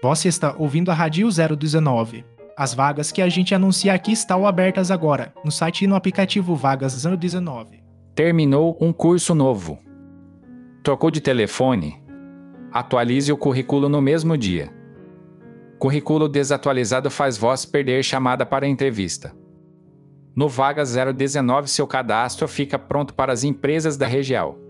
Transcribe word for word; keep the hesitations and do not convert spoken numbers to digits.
Você está ouvindo a Rádio zero dezenove. As vagas que a gente anuncia aqui estão abertas agora, no site e no aplicativo Vagas zero dezenove. Terminou um curso novo. Trocou de telefone? Atualize o currículo no mesmo dia. Currículo desatualizado faz voz perder chamada para entrevista. No Vagas zero dezenove, seu cadastro fica pronto para as empresas da região.